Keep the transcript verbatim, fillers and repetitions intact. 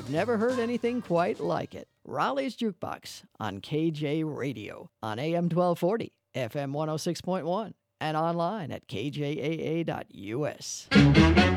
You've never heard anything quite like it. Raleigh's Jukebox on K J Radio on A M twelve forty, F M one oh six point one, and online at K J A A dot U S.